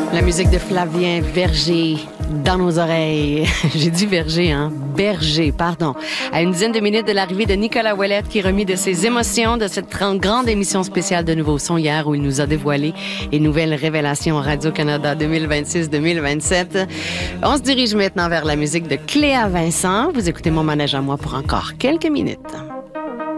La musique de Flavien Verger dans nos oreilles. J'ai dit Verger, hein? Berger, pardon. À une dizaine de minutes de l'arrivée de Nicolas Ouellette qui remis de ses émotions de cette grande émission spéciale de Nouveau Son hier où il nous a dévoilé les nouvelles révélations Radio-Canada 2026-2027. On se dirige maintenant vers la musique de Cléa Vincent. Vous écoutez Mon manège à moi pour encore quelques minutes.